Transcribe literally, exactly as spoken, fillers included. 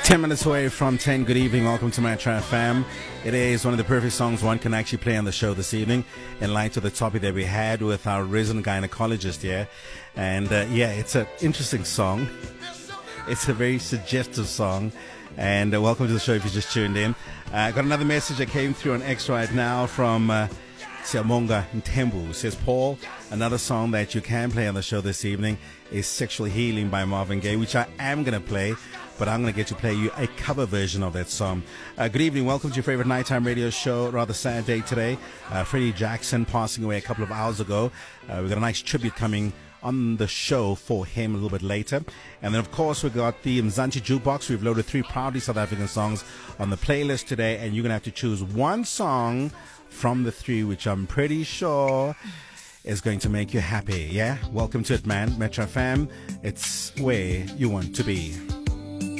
ten minutes away from ten. Good evening. Welcome to Metro F M. It is one of the perfect songs one can actually play on the show this evening in light of the topic that we had with our resident gynecologist here. And uh, yeah, it's an interesting song. It's a very suggestive song. And uh, welcome to the show if you just tuned in. I uh, got another message that came through on X right now from uh, Siamonga Ntembu. Says, Paul, another song that you can play on the show this evening is Sexual Healing by Marvin Gaye, which I am going to play, but I'm going to get to play you a cover version of that song. Uh, good evening. Welcome to your favorite nighttime radio show. Rather sad day today. Uh, Freddie Jackson passing away a couple of hours ago. Uh, we've got a nice tribute coming on the show for him a little bit later. And then, of course, we've got the Mzansi Jukebox. We've loaded three proudly South African songs on the playlist today, and you're going to have to choose one song from the three, which I'm pretty sure is going to make you happy. Yeah? Welcome to it, man. Metro F M. It's where you want to be.